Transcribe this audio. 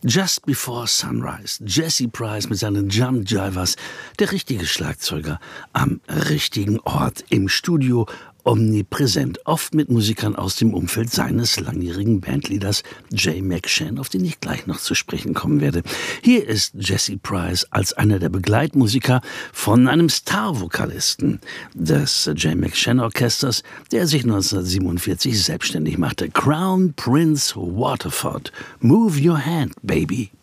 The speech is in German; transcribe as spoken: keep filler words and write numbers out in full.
Just Before Sunrise, Jesse Price mit seinen Jump Jivers, der richtige Schlagzeuger am richtigen Ort im Studio, omnipräsent, oft mit Musikern aus dem Umfeld seines langjährigen Bandleaders Jay McShann, auf den ich gleich noch zu sprechen kommen werde. Hier ist Jesse Price als einer der Begleitmusiker von einem Star-Vokalisten des Jay McShann Orchesters, der sich neunzehnhundertsiebenundvierzig selbstständig machte. Crown Prince Waterford, Move Your Hand, Baby.